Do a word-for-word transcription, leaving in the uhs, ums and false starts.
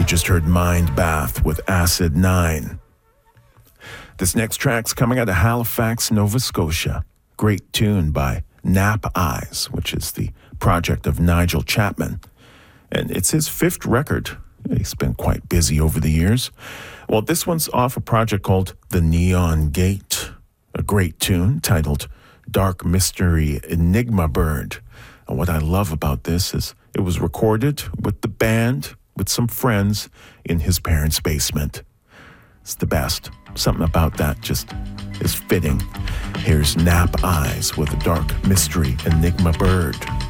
just heard Mind Bath with Acid nine. This next track's coming out of Halifax, Nova Scotia. Great tune by Nap Eyes, which is the project of Nigel Chapman. And it's his fifth record. He's been quite busy over the years. Well, this one's off a project called The Neon Gate, a great tune titled Dark Mystery Enigma Bird. And what I love about this is it was recorded with the band, with some friends, in his parents' basement. It's the best. Something about that just is fitting. Here's Nap Eyes with a Dark Mystery Enigma Bird.